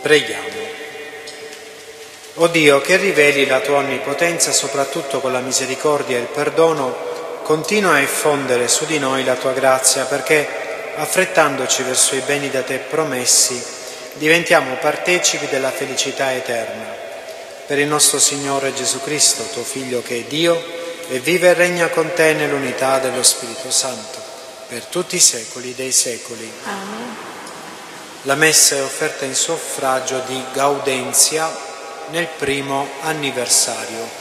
Preghiamo. O Dio, che riveli la tua onnipotenza soprattutto con la misericordia e il perdono, continua a effondere su di noi la tua grazia, perché, affrettandoci verso i beni da te promessi, diventiamo partecipi della felicità eterna. Per il nostro Signore Gesù Cristo, tuo Figlio che è Dio, e vive e regna con te nell'unità dello Spirito Santo, per tutti i secoli dei secoli. Amen. La messa è offerta in suffragio di Gaudenzia nel primo anniversario.